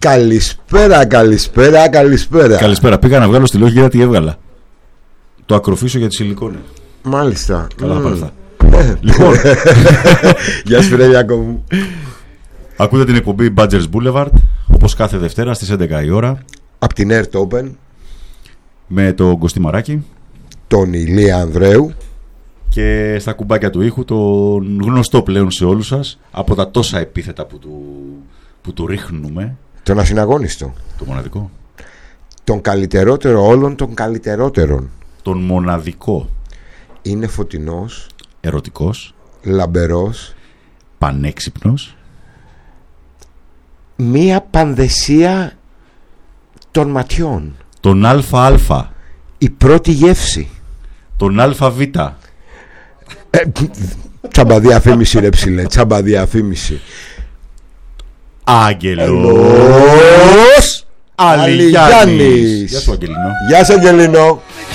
Καλησπέρα. Καλησπέρα. Πήγα να βγάλω στη λόγια τι έβγαλα. Το ακροφύσιο για τη σιλικόνη. Μάλιστα. Καλά θα πάρει αυτά. Λοιπόν, γεια σου ρε Γιάκο μου. ακούτε την εκπομπή Badgers Boulevard, όπως κάθε Δευτέρα στις 11 η ώρα, Απ' την Earth Open, με τον Κωστή Μαράκη, τον Ηλία Ανδρέου και στα κουμπάκια του ήχου τον γνωστό πλέον σε όλους σας από τα τόσα επίθετα που του ρίχνουμε, τον ασυναγώνιστο, το μοναδικό, τον καλύτερότερο όλων των καλύτερότερων. τον μοναδικό. Είναι φωτεινός, Ερωτικός, λαμπερός, πανέξυπνος, μία πανδεσία των ματιών, τον ΑΑ, η πρώτη γεύση. τον ΑΒ, Τσαμπαδιαφήμιση ρε ψηλέ, τσαμπαδιαφήμιση. Άγγελος Αλιγιάννης. Αλιγιάννης. Γεια σου Αγγελινό. Γεια σου Αγγελινό.